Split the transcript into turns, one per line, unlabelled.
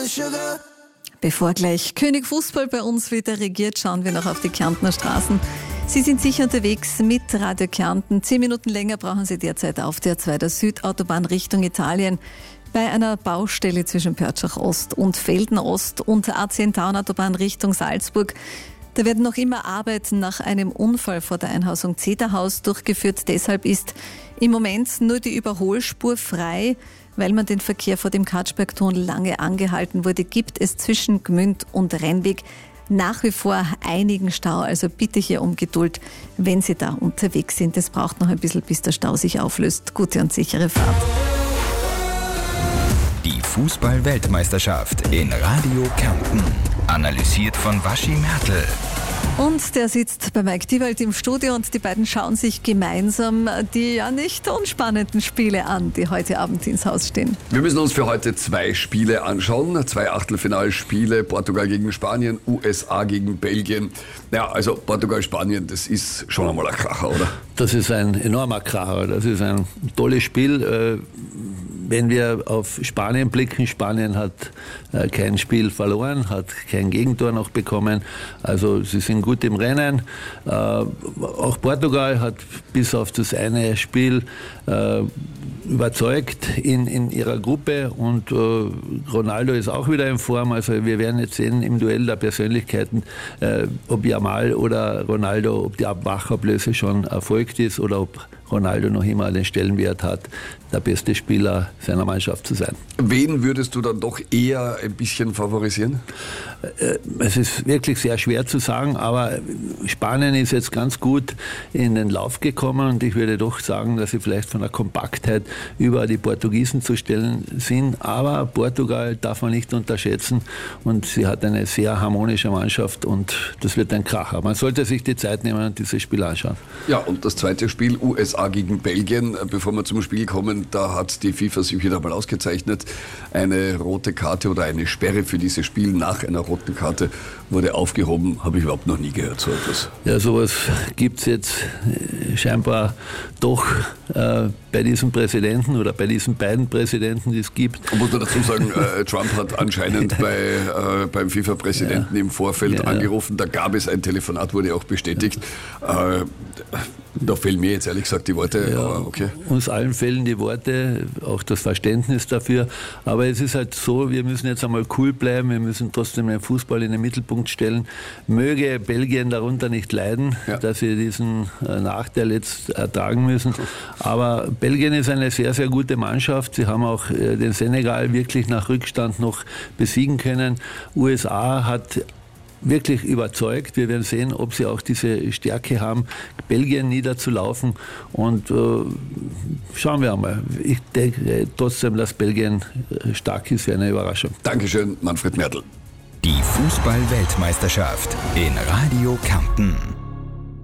Bevor gleich König Fußball bei uns wieder regiert, schauen wir noch auf die Kärntner Straßen. Sie sind sicher unterwegs mit Radio Kärnten. 10 Minuten länger brauchen Sie derzeit auf der A2 der Südautobahn Richtung Italien. Bei einer Baustelle zwischen Pörtschach Ost und Velden Ost und A10 Taunautobahn Richtung Salzburg. Da werden noch immer Arbeiten nach einem Unfall vor der Einhausung Zederhaus durchgeführt. Deshalb ist im Moment nur die Überholspur frei. Weil man den Verkehr vor dem Katschbergtunnel lange angehalten wurde, gibt es zwischen Gmünd und Rennweg nach wie vor einigen Stau. Also bitte hier um Geduld, wenn Sie da unterwegs sind. Es braucht noch ein bisschen, bis der Stau sich auflöst. Gute und sichere Fahrt.
Die Fußball-Weltmeisterschaft in Radio Kärnten. Analysiert von Waschi Mertl.
Und der sitzt bei Mike Diewald im Studio und die beiden schauen sich gemeinsam die ja nicht unspannenden Spiele an, die heute Abend ins Haus stehen.
Wir müssen uns für heute 2 Spiele anschauen. 2 Achtelfinalspiele, Portugal gegen Spanien, USA gegen Belgien. Ja, also Portugal-Spanien, das ist schon einmal ein Kracher, oder?
Das ist ein enormer Kracher, das ist ein tolles Spiel. Wenn wir auf Spanien blicken, Spanien hat kein Spiel verloren, hat kein Gegentor noch bekommen. Also sie sind gut im Rennen. Auch Portugal hat bis auf das eine Spiel überzeugt in ihrer Gruppe und Ronaldo ist auch wieder in Form. Also wir werden jetzt sehen im Duell der Persönlichkeiten, ob Yamal oder Ronaldo, ob die Wachablöse schon erfolgt ist oder ob Ronaldo noch immer den Stellenwert hat, der beste Spieler seiner Mannschaft zu sein.
Wen würdest du dann doch eher ein bisschen favorisieren?
Es ist wirklich sehr schwer zu sagen, aber Spanien ist jetzt ganz gut in den Lauf gekommen und ich würde doch sagen, dass sie vielleicht von der Kompaktheit über die Portugiesen zu stellen sind. Aber Portugal darf man nicht unterschätzen und sie hat eine sehr harmonische Mannschaft und das wird ein Kracher. Man sollte sich die Zeit nehmen und dieses Spiel anschauen.
Ja, und das zweite Spiel, USA gegen Belgien. Bevor wir zum Spiel kommen, da hat die FIFA sich wieder mal ausgezeichnet. Eine rote Karte oder eine Sperre für dieses Spiel nach einer roten Karte wurde aufgehoben. Habe ich überhaupt noch nie gehört, so etwas.
Ja, sowas gibt es jetzt scheinbar doch bei diesem Präsidenten oder bei diesen beiden Präsidenten, die es gibt.
Und muss man dazu sagen, Trump hat anscheinend beim FIFA-Präsidenten im Vorfeld angerufen. Da gab es ein Telefonat, wurde auch bestätigt. Da fehlen mir jetzt ehrlich gesagt die Worte, aber okay.
Uns allen fehlen die Worte, auch das Verständnis dafür. Aber es ist halt so, wir müssen jetzt einmal cool bleiben, wir müssen trotzdem den Fußball in den Mittelpunkt stellen. Möge Belgien darunter nicht leiden, dass sie diesen Nachteil jetzt ertragen müssen. Aber Belgien ist eine sehr, sehr gute Mannschaft. Sie haben auch den Senegal wirklich nach Rückstand noch besiegen können. USA hat wirklich überzeugt. Wir werden sehen, ob sie auch diese Stärke haben, Belgien niederzulaufen. Und schauen wir einmal. Ich denke trotzdem, dass Belgien stark ist, für eine Überraschung.
Dankeschön, Manfred Mertl.
Die Fußball-Weltmeisterschaft in Radio Kärnten.